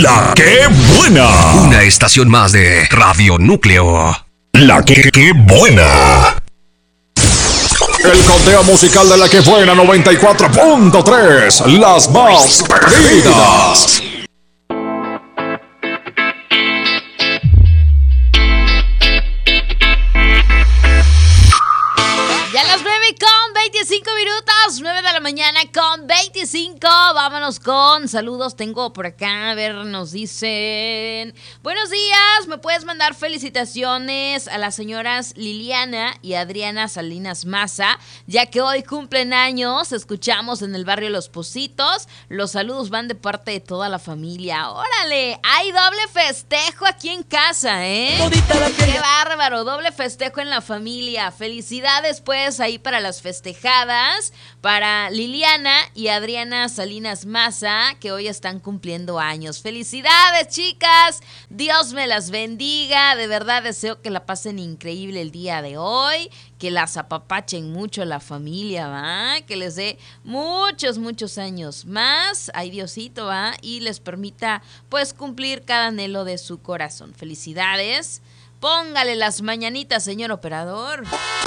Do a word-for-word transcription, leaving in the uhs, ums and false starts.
La que buena. Una estación más de Radio Núcleo. La que, que buena. El conteo musical de La que buena noventa y cuatro punto tres. Las más pedidas. Ya las nueve con veinticinco minutos, nueve de la mañana con veinticinco. Vámonos con saludos. Tengo por acá, a ver, nos dicen: buenos días, me puedes mandar felicitaciones a las señoras Liliana y Adriana Salinas Maza, ya que hoy cumplen años. Escuchamos en el barrio Los Pocitos. Los saludos van de parte de toda la familia. ¡Órale! Hay doble festejo aquí en casa, ¿eh? ¡Qué bárbaro! Doble festejo en la familia. Felicidades, pues, ahí para las festejadas, para Liliana y Adriana Salinas Maza, que hoy están cumpliendo años. ¡Felicidades, chicas! Dios me las bendiga. De verdad deseo que la pasen increíble el día de hoy, que las apapachen mucho la familia, ¿va? Que les dé muchos, muchos años más, ay Diosito, ¿va? Y les permita, pues, cumplir cada anhelo de su corazón. ¡Felicidades! Póngale las mañanitas, señor operador.